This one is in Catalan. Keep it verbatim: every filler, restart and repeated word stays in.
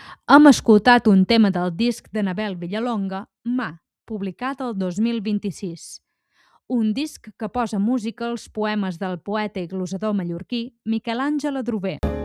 Hem escoltat un tema del disc d'Anabel Villalonga, Mà, publicat el dos mil vint-i-sis. Un disc que posa música als poemes del poeta i glosador mallorquí Miquel Àngel Adrover.